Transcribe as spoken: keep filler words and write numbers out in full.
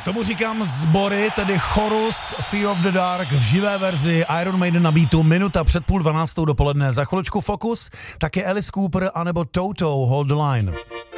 Tomu říkám sbory, tedy chorus Fear of the Dark v živé verzi Iron Maiden na beatu, minuta před půl dvanáctou dopoledne. Za chviličku Focus, také Alice Cooper anebo Toto Hold the Line.